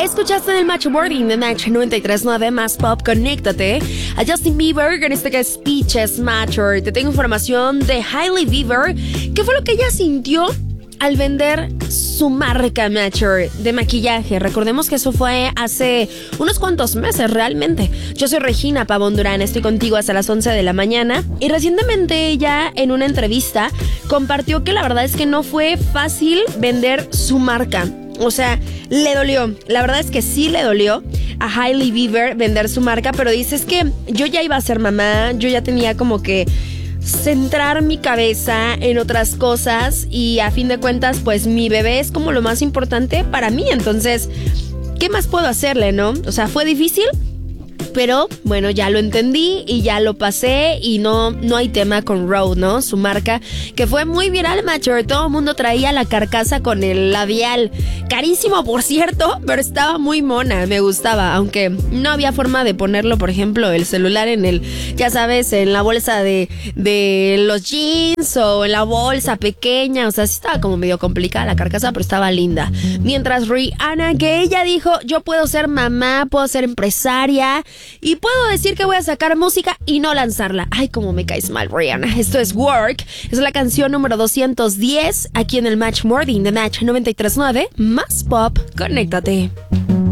Escuchaste en el Match Boarding de Match 93.9 Más Pop, conéctate a Justin Bieber, en este que es Peaches Matter. Te tengo información de Hailey Bieber. ¿Qué fue lo que ella sintió al vender su marca Matter de maquillaje? Recordemos que eso fue hace unos cuantos meses realmente. Yo soy Regina Pavón Durán, estoy contigo hasta las 11 de la mañana. Y recientemente ella en una entrevista compartió que la verdad es que no fue fácil vender su marca. O sea, le dolió. La verdad es que sí le dolió a Hailey Bieber vender su marca, pero dice, es que yo ya iba a ser mamá, yo ya tenía como que centrar mi cabeza en otras cosas y a fin de cuentas, pues mi bebé es como lo más importante para mí. Entonces, ¿qué más puedo hacerle, no? O sea, fue difícil, pero bueno, ya lo entendí y ya lo pasé y no hay tema con Rhode, ¿no? Su marca, que fue muy viral, Matter. Todo el mundo traía la carcasa con el labial. Carísimo, por cierto, pero estaba muy mona, me gustaba. Aunque no había forma de ponerlo, por ejemplo, el celular en el, ya sabes, en la bolsa de los jeans o en la bolsa pequeña. O sea, sí estaba como medio complicada la carcasa, pero estaba linda. Mientras Rihanna, que ella dijo, yo puedo ser mamá, puedo ser empresaria y puedo decir que voy a sacar música y no lanzarla. Ay, cómo me caes mal, Rihanna. Esto es Work. Es la canción número 210 aquí en el Match Morning de Match 93.9. Más Pop. Conéctate.